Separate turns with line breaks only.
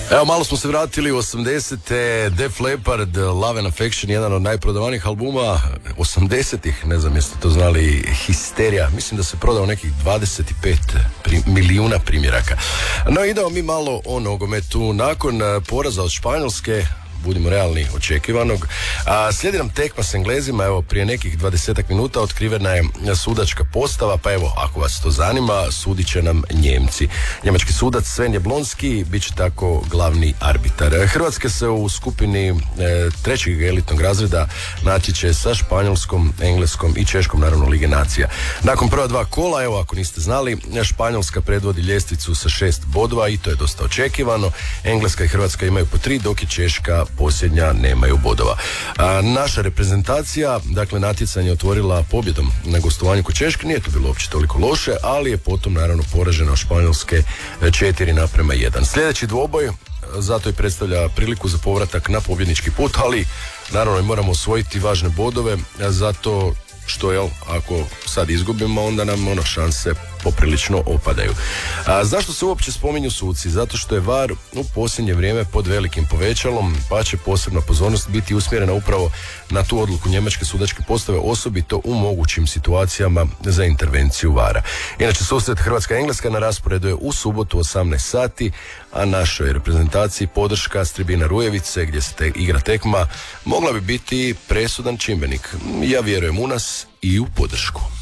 Evo, malo smo se vratili u 80-te, Def Leppard, Love and Affection, jedan od najprodavanijih albuma 80-ih, ne znam jeste to znali, Histerija, mislim da se prodao nekih 25 milijuna primjeraka. No, idemo mi malo o nogometu. Nakon poraza od Španjolske, budimo realni, očekivanog, slijedi nam tekma s Englezima. Evo, prije nekih 20 minuta otkrivena je sudačka postava, pa evo, ako vas to zanima, sudit će nam Njemci. Njemački sudac Sven Jablonski bit će tako glavni arbitar. Hrvatska se u skupini trećeg elitnog razreda natječe sa Španjolskom, Engleskom i Češkom, naravno Lige nacija. Nakon prva dva kola, evo, ako niste znali, Španjolska predvodi ljestvicu sa 6 bodova i to je dosta očekivano. Engleska i Hrvatska imaju po 3, dok je Češka posljednja, nemaju bodova. Naša reprezentacija, dakle, natjecanje otvorila pobjedom na gostovanju kod Češke, nije to bilo uopće toliko loše, ali je potom naravno poražena od Španjolske 4:1. Sljedeći dvoboj zato i predstavlja priliku za povratak na pobjednički put, ali naravno moramo osvojiti važne bodove, zato što, jel, ako sad izgubimo, onda nam šanse poprilično opadaju. Zašto se uopće spominju suci? Zato što je VAR u posljednje vrijeme pod velikim povećalom, pa će posebna pozornost biti usmjerena upravo na tu odluku njemačke sudačke postave, osobito u mogućim situacijama za intervenciju VAR-a. Inače, susret Hrvatska-Engleska na rasporedu je u subotu 18 sati, a našoj reprezentaciji podrška s tribina Rujevice, gdje se igra tekma, mogla bi biti presudan čimbenik. Ja vjerujem u nas i u podršku.